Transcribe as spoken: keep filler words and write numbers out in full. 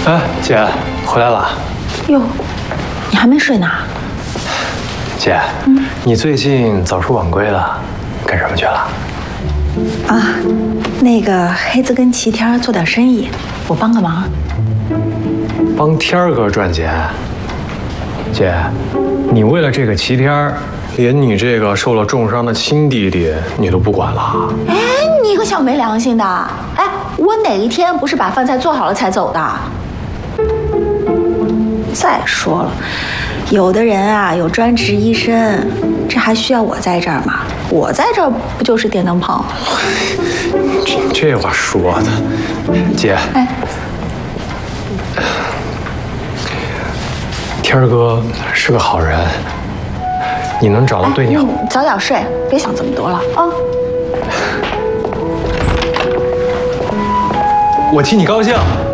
哎，姐，回来了。 哟，你还没睡呢？ 姐，嗯、你最近早出晚归了，干什么去了？ 啊，那个黑子跟齐天做点生意，我帮个忙。 帮天儿哥赚钱？姐，你为了这个齐天，连你这个受了重伤的亲弟弟你都不管了？ 哎，你个小没良心的！哎，我哪一天不是把饭菜做好了才走的？再说了，有的人啊有专职医生，这还需要我在这儿吗？我在这儿不就是电灯泡？ 这这话说的，姐，哎，天儿哥是个好人，你能找到对你好， 你早点睡，别想这么多了啊。 我替你高兴。